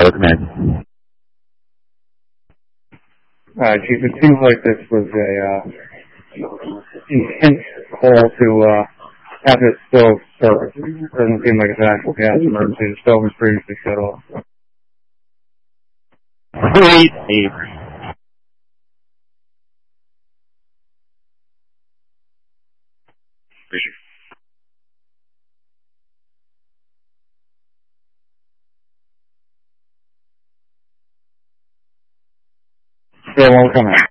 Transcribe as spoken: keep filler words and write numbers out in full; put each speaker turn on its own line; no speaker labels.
department.
Uh, Chief, it seems like this was a uh, intense call to uh, have this stove service. It doesn't seem like it's an actual gas emergency. The stove was previously shut off.
Great.
Yeah, won't come out.